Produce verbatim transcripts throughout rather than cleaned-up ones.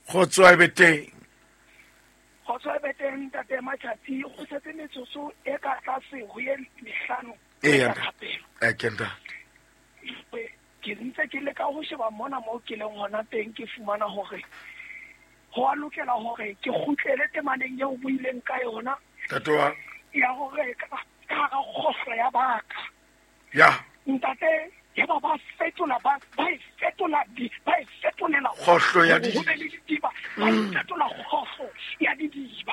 go tswa beteng go tswa beteng tate Matjhatsi go setse metsotso e ka tlase go ye mehlano e ya ya kapelo a kenda ke ntse ke le ka go sheba mona mo ke leng hona teng ke fumana hore ho a lokela hore ke kgutlele temaneng eo buileng ka yona tatoa ya hore ka ka kgoslo ya baka ya ntate ya ba ba fetola ba ba fetola di ba fetolela kgoslo ya di ho be le didiba ba fetola kgoslo ya didiba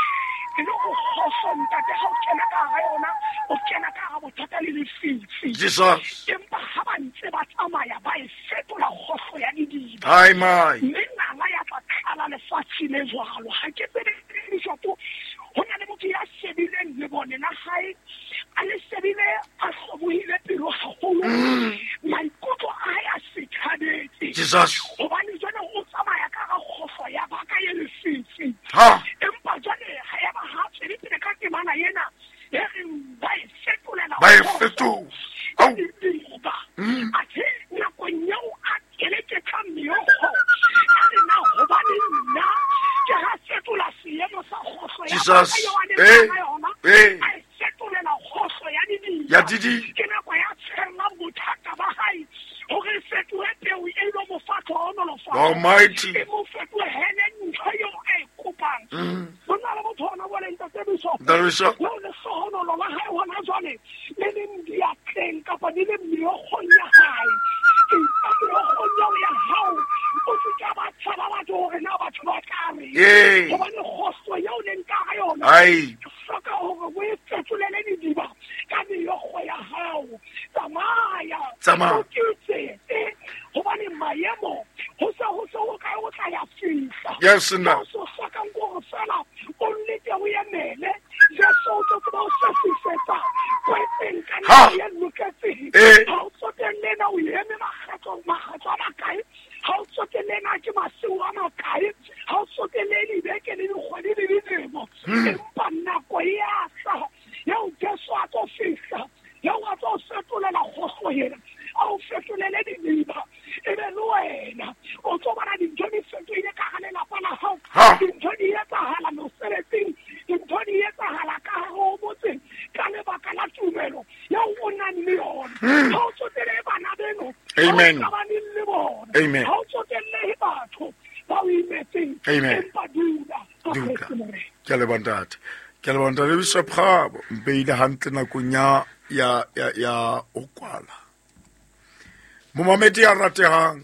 ke no go kgoslo ntate ha o kena ka ga yona o kena ka ga bothata le lefifi Jesus empa ha ba ntse ba tsamaya ba fetola kgoslo ya didiba ai mai mme nala ya tla tlala lefatshe le jwalo ha ke tsebe dishopo ho na le motho ya shebileng le bone na hae a le shebile a hlobohile pelo haholo maikutlo a ya sethabetse Jesus hobane jwale o tsamaya ka ga kgofo ya baka ye lefifi ha empa jwale ha ya ba ha tsebe pele ka temana yena e re ba e fetolela ba e fetu au diba a ke nakong yeo a keletse ka meokgo a re na hobane nna ke ha fetola seemo sa kgofo ya Jesus baka eh eh a e fetolela kgofo ya didiba ya didi ke nako ya tshela bothata ba hae hore fetohe peo e lo mofatho o nolofatsa Almighty e mo fetohe hele ntho eo a e kopang bona le motho ona bole ntate biso there is a lo le sohonolo la hae hona jwale le le diatleng kapa di le meokgong ya hae empa meokgong eo ya hao o se ka ba tshaba batho hore na batho ba tla re Ee. hobane kgoslo eo le nka ga yona ai hloka hore o e fetolele didiba ka meokgo ya hao tsamaya Tsamaya. o ketsetse hobane maemo ho se ho se ho kae o tla ya fihla yes na o so hlakang gore fela o nnete o emele jesu o tlo tseba o sefisetsa kwetseng ka Ha. nako ye loketseng Eh. ha o tsotelena o eme makgetlo makgetlo a makae ha o tsotelena ke maseo a makae ha o tsotelele ibeke le dikgwedi le dilemo empa nako ya tla yeo jesu a tlo fihla yeo a tlo fetolela kgoslo yena a o fetolele didiba e be le wena o tlo bona dintho di fetoile ka ga lelapa la Ha. gago dintho di etsahala mosebetsing dintho di etsahala ka ga go motseng ka lebaka la tumelo yeo o nang le yona ga o tsotele bana beno Amen. ga o tsabaneng le bona Amen. ga o tsotelle batho ba o imetseng Amen. empa dula ka Dula. Kristo Morena. ke a lebantate ke a lebantate bishop Kgabo mpeile hantle nakong ya ya ya ya o kwala momamedi a ratehang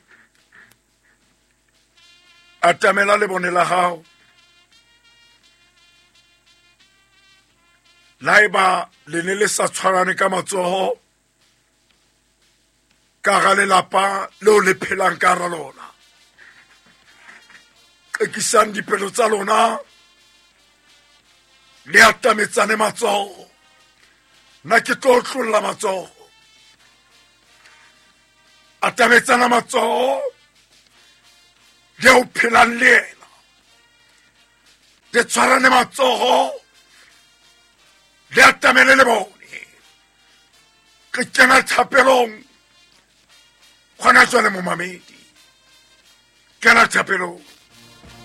atamela le bone la gago laiba le ne le sa tshwarane ka matsogo ka ga lelapa leo le phelang ka ra lona qekisang dipelo tsa lona le atametsane matsogo nna ke tlo tlolla matsogo atametsana matsogo le o phelang le ena le tshwarane matsogo le atamele le bone ke kena thapelong gona jwale momamedi kena thapelong